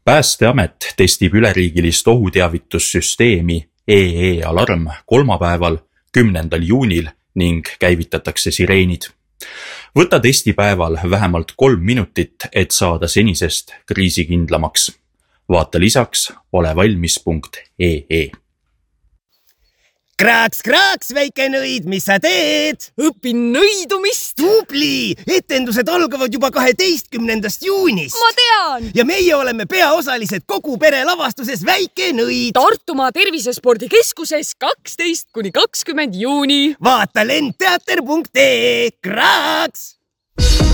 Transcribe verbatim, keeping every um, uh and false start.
Päästeamet testib üleriigilist ohuteavitussüsteemi E E Alarm kolmapäeval, kümnendal juunil ning käivitatakse sireenid. Võta testipäeval vähemalt kolm minutit, et saada senisest kriisikindlamaks. Vaata lisaks olevalmis punkt E E. Kraaks, kraaks, väike nõid, mis sa teed? Õpin nõidumist. Tubli! Etendused algavad juba kaheteistkümnendast juunist. Ma tean! Ja meie oleme peaosalised kogu pere lavastuses Väike nõid. Tartumaa tervisespordikeskuses kaksteist kuni kakskümmend juuni. Vaata lendteater punkt ee. Kraaks!